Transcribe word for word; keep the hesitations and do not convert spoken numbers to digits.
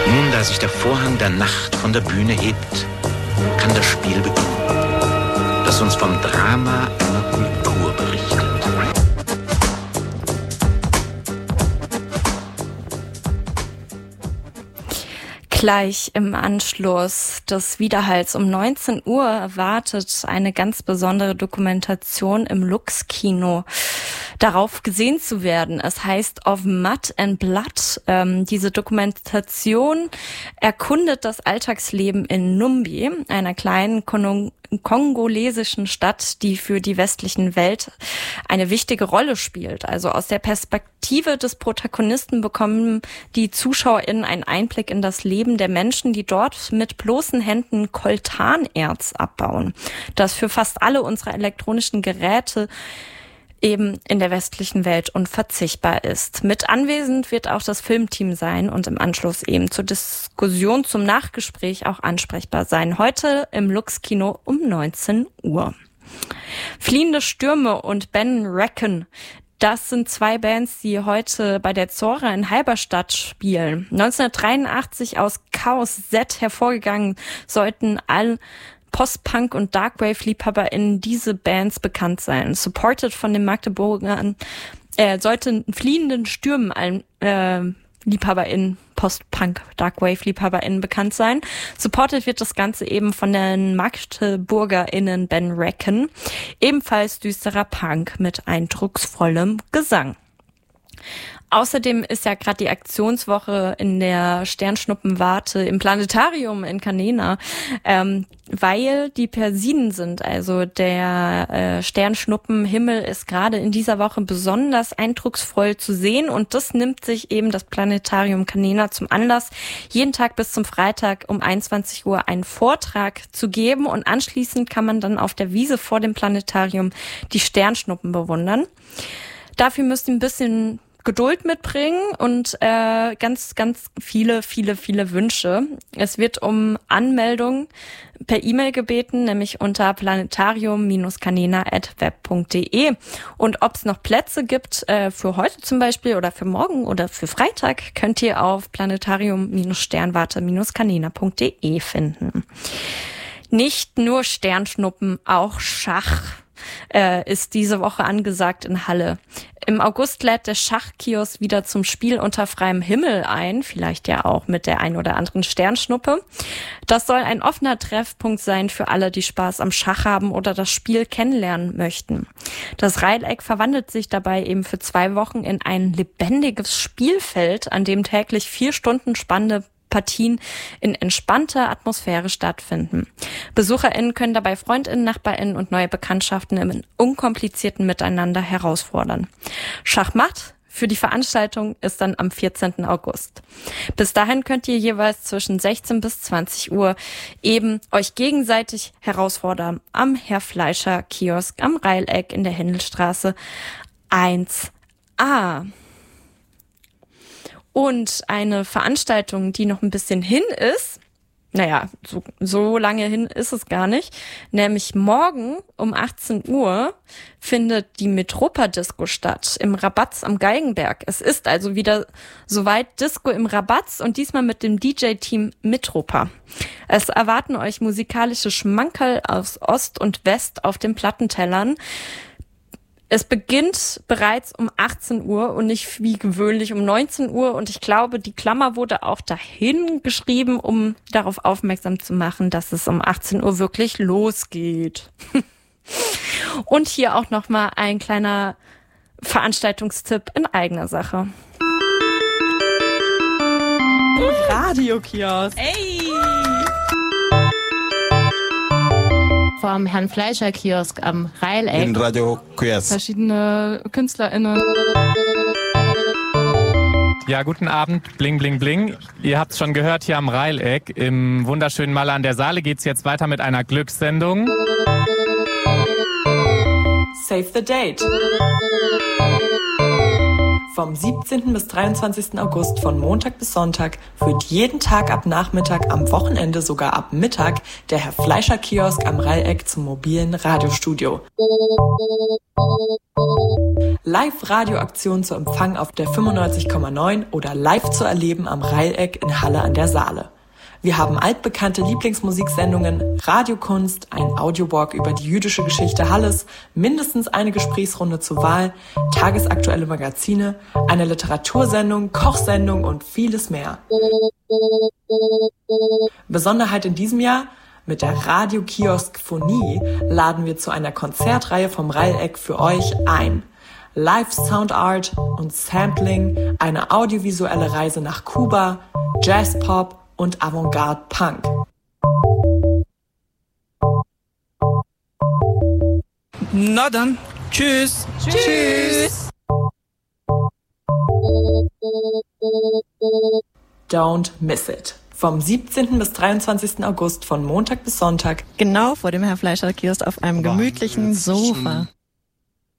Nun, da sich der Vorhang der Nacht von der Bühne hebt, kann das Spiel beginnen, das uns vom Drama einer Kultur berichtet. Gleich im Anschluss des Widerhalls um neunzehn Uhr erwartet eine ganz besondere Dokumentation im Lux-Kino, darauf gesehen zu werden. Es heißt Of Mud and Blood. Ähm, diese Dokumentation erkundet das Alltagsleben in Numbi, einer kleinen Kon- kongolesischen Stadt, die für die westlichen Welt eine wichtige Rolle spielt. Also aus der Perspektive des Protagonisten bekommen die ZuschauerInnen einen Einblick in das Leben der Menschen, die dort mit bloßen Händen Koltanerz abbauen, das für fast alle unserer elektronischen Geräte eben in der westlichen Welt unverzichtbar ist. Mit anwesend wird auch das Filmteam sein und im Anschluss eben zur Diskussion, zum Nachgespräch auch ansprechbar sein. Heute im Lux-Kino um neunzehn Uhr. Fliehende Stürme und Ben Recken, das sind zwei Bands, die heute bei der Zora in Halberstadt spielen. neunzehnhundertdreiundachtzig aus Chaos Z hervorgegangen, sollten all Post-Punk- und Darkwave-LiebhaberInnen diese Bands bekannt sein. Supported von den Magdeburgern, äh, sollten fliehenden Stürmen allen äh, LiebhaberInnen, Post-Punk, Darkwave-LiebhaberInnen bekannt sein. Supported wird das Ganze eben von den MagdeburgerInnen Ben Recken. Ebenfalls düsterer Punk mit eindrucksvollem Gesang. Außerdem ist ja gerade die Aktionswoche in der Sternschnuppenwarte im Planetarium in Canena, ähm, weil die Persiden sind. Also der äh, Sternschnuppenhimmel ist gerade in dieser Woche besonders eindrucksvoll zu sehen und das nimmt sich eben das Planetarium Canena zum Anlass, jeden Tag bis zum Freitag um einundzwanzig Uhr einen Vortrag zu geben und anschließend kann man dann auf der Wiese vor dem Planetarium die Sternschnuppen bewundern. Dafür müsst ihr ein bisschen Geduld mitbringen und äh, ganz, ganz viele, viele, viele Wünsche. Es wird um Anmeldung per E-Mail gebeten, nämlich unter planetarium canena at web punkt de. Und ob es noch Plätze gibt äh, für heute zum Beispiel oder für morgen oder für Freitag, könnt ihr auf planetarium sternwarte canena punkt de finden. Nicht nur Sternschnuppen, auch Schach äh, ist diese Woche angesagt in Halle. Im August lädt der Schachkiosk wieder zum Spiel unter freiem Himmel ein, vielleicht ja auch mit der ein oder anderen Sternschnuppe. Das soll ein offener Treffpunkt sein für alle, die Spaß am Schach haben oder das Spiel kennenlernen möchten. Das Reileck verwandelt sich dabei eben für zwei Wochen in ein lebendiges Spielfeld, an dem täglich vier Stunden spannende Partien in entspannter Atmosphäre stattfinden. BesucherInnen können dabei FreundInnen, NachbarInnen und neue Bekanntschaften im unkomplizierten Miteinander herausfordern. Schachmatt für die Veranstaltung ist dann am vierzehnten August. Bis dahin könnt ihr jeweils zwischen sechzehn bis zwanzig Uhr eben euch gegenseitig herausfordern am Herr Fleischer Kiosk am Reileck in der Händelstraße eins a. Und eine Veranstaltung, die noch ein bisschen hin ist, naja, so, so lange hin ist es gar nicht, nämlich morgen um achtzehn Uhr findet die Metropa-Disco statt, im Rabatz am Galgenberg. Es ist also wieder soweit Disco im Rabatz und diesmal mit dem D J-Team Metropa. Es erwarten euch musikalische Schmankerl aus Ost und West auf den Plattentellern. Es beginnt bereits um achtzehn Uhr und nicht wie gewöhnlich um neunzehn Uhr. Und ich glaube, die Klammer wurde auch dahin geschrieben, um darauf aufmerksam zu machen, dass es um achtzehn Uhr wirklich losgeht. Und hier auch nochmal ein kleiner Veranstaltungstipp in eigener Sache. Radiokiosk. Ey! Vom Herrn Fleischer Kiosk am Reileck. In Radio Kiosk. Verschiedene KünstlerInnen. Ja, guten Abend, bling, bling, bling. Ihr habt es schon gehört, hier am Reileck. Im wunderschönen Malle an der Saale geht es jetzt weiter mit einer Glückssendung. Save the Date. Vom siebzehnten bis dreiundzwanzigsten August von Montag bis Sonntag führt jeden Tag ab Nachmittag, am Wochenende sogar ab Mittag der Herr Fleischer Kiosk am Rheieck zum mobilen Radiostudio. Live-Radioaktion zu empfangen auf der fünfundneunzig Komma neun oder live zu erleben am Rheieck in Halle an der Saale. Wir haben altbekannte Lieblingsmusiksendungen, Radiokunst, ein Audiowalk über die jüdische Geschichte Halles, mindestens eine Gesprächsrunde zur Wahl, tagesaktuelle Magazine, eine Literatursendung, Kochsendung und vieles mehr. Besonderheit in diesem Jahr: Mit der Radio-Kiosk-Phonie laden wir zu einer Konzertreihe vom Rheieck für euch ein. Live Sound Art und Sampling, eine audiovisuelle Reise nach Kuba, Jazz-Pop und Avantgarde Punk. Na dann, tschüss. Tschüss. Tschüss. Don't miss it. Vom siebzehnten bis dreiundzwanzigsten August von Montag bis Sonntag. Genau vor dem Herr Fleischer Kiosk auf einem gemütlichen Sofa.